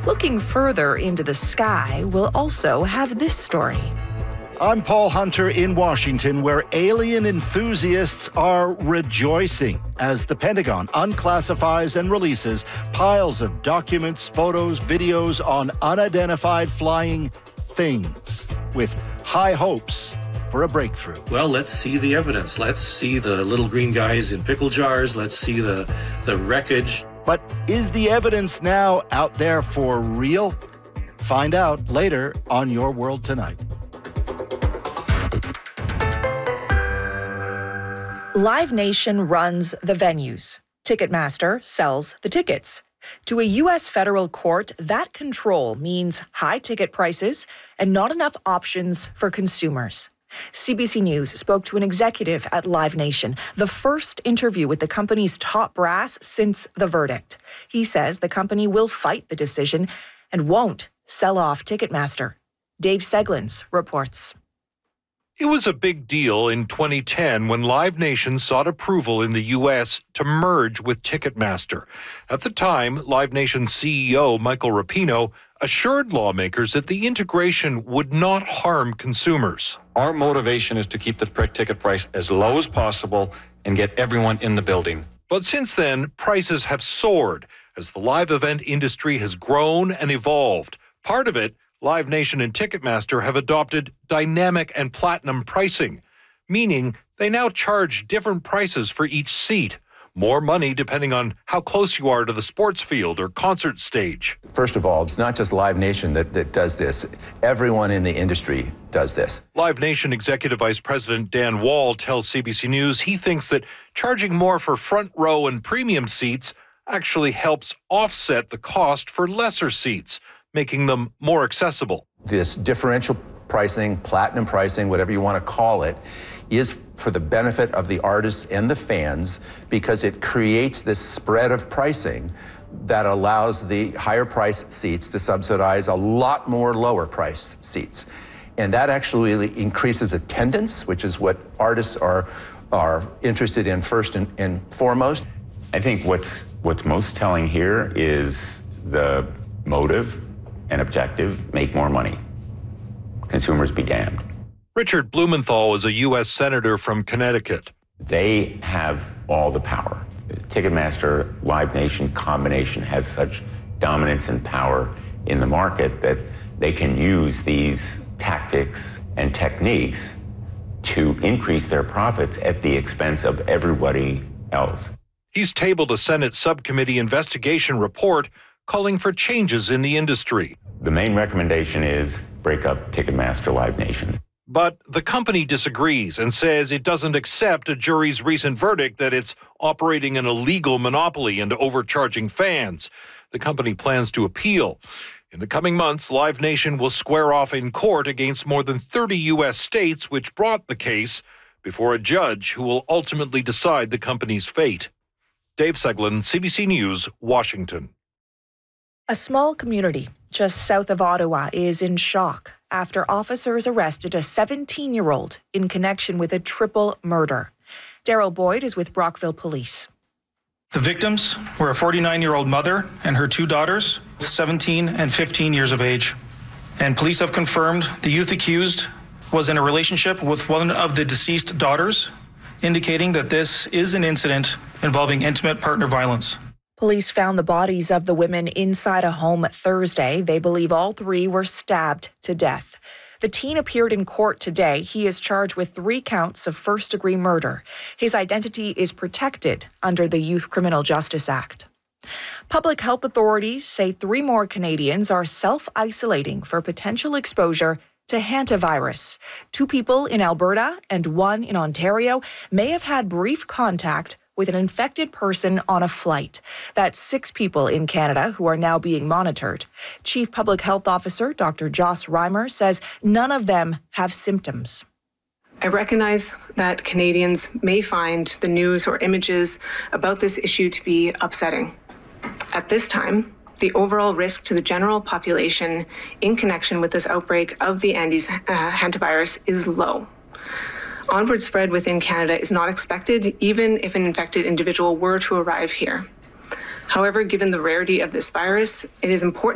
Looking further into the sky, we'll also have this story. I'm Paul Hunter in Washington, where alien enthusiasts are rejoicing as the Pentagon unclassifies and releases piles of documents, photos, videos on unidentified flying things with high hopes for a breakthrough. Well, let's see the evidence. Let's see the little green guys in pickle jars. Let's see the wreckage. But is the evidence now out there for real? Find out later on Your World Tonight. Live Nation runs the venues. Ticketmaster sells the tickets. To a U.S. federal court, that control means high ticket prices and not enough options for consumers. CBC News spoke to an executive at Live Nation, the first interview with the company's top brass since the verdict. He says the company will fight the decision and won't sell off Ticketmaster. Dave Seglins reports. It was a big deal in 2010 when Live Nation sought approval in the U.S. to merge with Ticketmaster. At the time, Live Nation CEO Michael Rapino assured lawmakers that the integration would not harm consumers. Our motivation is to keep the ticket price as low as possible and get everyone in the building. But since then, prices have soared as the live event industry has grown and evolved. Part of it, Live Nation and Ticketmaster have adopted dynamic and platinum pricing, meaning they now charge different prices for each seat. More money depending on how close you are to the sports field or concert stage. First of all, it's not just Live Nation that does this. Everyone in the industry does this. Live Nation Executive Vice President Dan Wall tells CBC News he thinks that charging more for front row and premium seats actually helps offset the cost for lesser seats, making them more accessible. This differential pricing, platinum pricing, whatever you want to call it, is for the benefit of the artists and the fans because it creates this spread of pricing that allows the higher priced seats to subsidize a lot more lower priced seats. And that actually increases attendance, which is what artists are interested in first and foremost. I think what's most telling here is the motive and objective: make more money. Consumers be damned. Richard Blumenthal is a U.S. Senator from Connecticut. They have all the power. Ticketmaster, Live Nation combination has such dominance and power in the market that they can use these tactics and techniques to increase their profits at the expense of everybody else. He's tabled a Senate subcommittee investigation report calling for changes in the industry. The main recommendation is break up Ticketmaster, Live Nation. But the company disagrees and says it doesn't accept a jury's recent verdict that it's operating an illegal monopoly and overcharging fans. The company plans to appeal. In the coming months, Live Nation will square off in court against more than 30 U.S. states which brought the case before a judge who will ultimately decide the company's fate. Dave Seglin, CBC News, Washington. A small community just south of Ottawa is in shock after officers arrested a 17-year-old in connection with a triple murder. Daryl Boyd is with Brockville Police. The victims were a 49-year-old mother and her two daughters, 17 and 15 years of age. And police have confirmed the youth accused was in a relationship with one of the deceased daughters, indicating that this is an incident involving intimate partner violence. Police found the bodies of the women inside a home Thursday. They believe all three were stabbed to death. The teen appeared in court today. He is charged with 3 counts of first-degree murder. His identity is protected under the Youth Criminal Justice Act. Public health authorities say 3 more Canadians are self-isolating for potential exposure to hantavirus. 2 people in Alberta and 1 in Ontario may have had brief contact with an infected person on a flight. That's 6 people in Canada who are now being monitored. Chief Public Health Officer Dr. Joss Reimer says none of them have symptoms. I recognize that Canadians may find the news or images about this issue to be upsetting. At this time, the overall risk to the general population in connection with this outbreak of the Andes hantavirus is low. Onward spread within Canada is not expected, even if an infected individual were to arrive here. However, given the rarity of this virus, it is important